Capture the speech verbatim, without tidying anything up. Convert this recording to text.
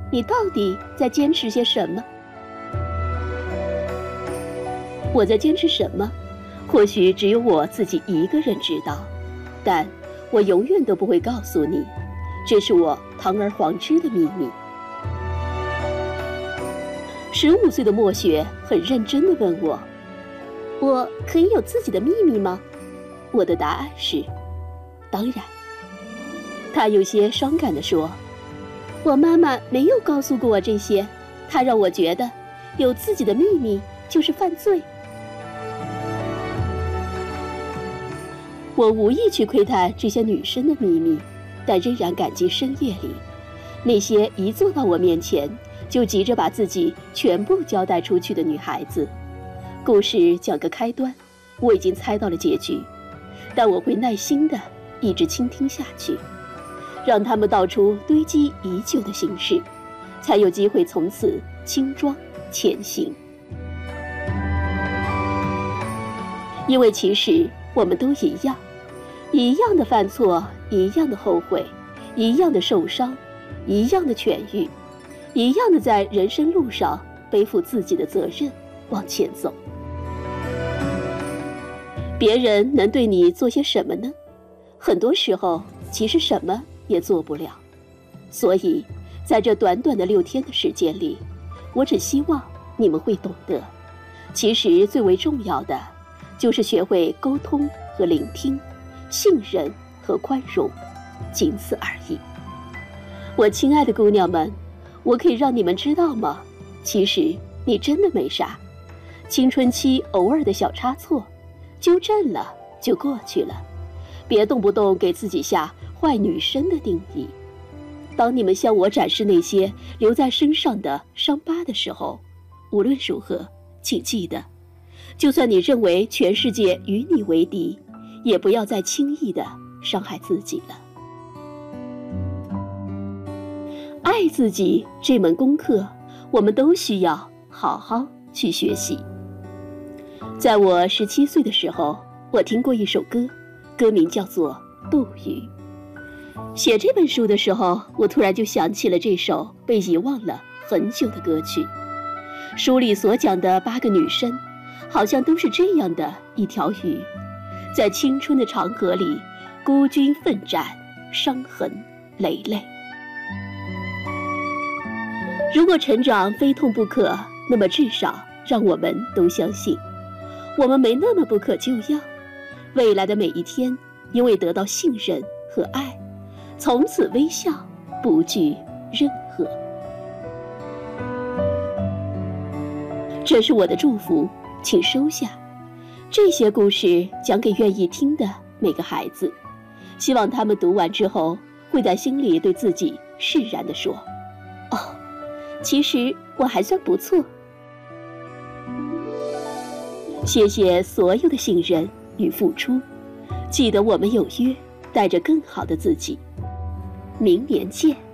你到底在坚持些什么？我在坚持什么？或许只有我自己一个人知道，但我永远都不会告诉你，这是我堂而皇之的秘密。十五岁的莫雪很认真地问我：“我可以有自己的秘密吗？”我的答案是：当然。她有些伤感地说：“我妈妈没有告诉过我这些，她让我觉得有自己的秘密就是犯罪。”我无意去窥探这些女生的秘密，但仍然感激深夜里那些一坐到我面前就急着把自己全部交代出去的女孩子。故事讲个开端，我已经猜到了结局，但我会耐心地一直倾听下去，让他们道出堆积已久的心事，才有机会从此轻装前行。因为其实我们都一样，一样的犯错，一样的后悔，一样的受伤，一样的痊愈，一样的在人生路上背负自己的责任往前走。别人能对你做些什么呢？很多时候其实什么也做不了。所以在这短短的六天的时间里，我只希望你们会懂得，其实最为重要的就是学会沟通和聆听，信任和宽容，仅此而已。我亲爱的姑娘们，我可以让你们知道吗？其实你真的没啥，青春期偶尔的小差错，纠正了就过去了，别动不动给自己下坏女生的定义。当你们向我展示那些留在身上的伤疤的时候，无论如何，请记得，就算你认为全世界与你为敌，也不要再轻易地伤害自己了。爱自己这门功课，我们都需要好好去学习。在我十七岁的时候，我听过一首歌，歌名叫做《斗鱼》。写这本书的时候，我突然就想起了这首被遗忘了很久的歌曲。书里所讲的八个女生，好像都是这样的一条鱼，在青春的长河里孤军奋战，伤痕累累。如果成长非痛不可，那么至少让我们都相信，我们没那么不可救药。未来的每一天，因为得到信任和爱，从此微笑，不惧任何。这是我的祝福，请收下。这些故事讲给愿意听的每个孩子，希望他们读完之后，会在心里对自己释然地说：哦，其实我还算不错。谢谢所有的信任与付出，记得我们有约，带着更好的自己。明年见。